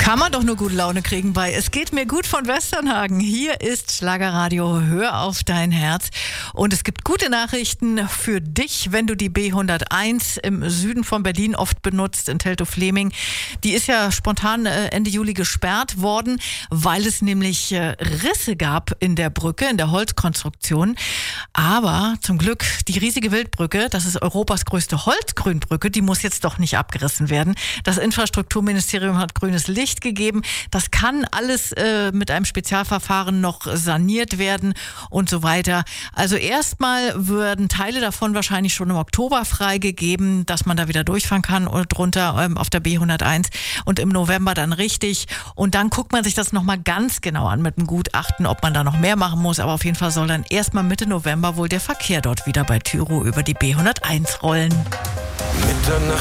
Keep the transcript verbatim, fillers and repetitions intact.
Kann man doch nur gute Laune kriegen bei Es geht mir gut von Westernhagen. Hier ist Schlagerradio, hör auf dein Herz. Und es gibt gute Nachrichten für dich, wenn du die B hunderteins im Süden von Berlin oft benutzt, in Teltow-Fleming. Die ist ja spontan Ende Juli gesperrt worden, weil es nämlich Risse gab in der Brücke, in der Holzkonstruktion. Aber zum Glück, die riesige Wildbrücke, das ist Europas größte Holzgrünbrücke, die muss jetzt doch nicht abgerissen werden. Das Infrastrukturministerium hat grünes Licht gegeben. Das kann alles äh, mit einem Spezialverfahren noch saniert werden und so weiter. Also erstmal würden Teile davon wahrscheinlich schon im Oktober freigegeben, dass man da wieder durchfahren kann und drunter ähm, auf der B hunderteins und im November dann richtig. Und dann guckt man sich das nochmal ganz genau an mit einem Gutachten, ob man da noch mehr machen muss. Aber auf jeden Fall soll dann erstmal Mitte November wohl der Verkehr dort wieder bei Tyro über die B hunderteins rollen. Mitternacht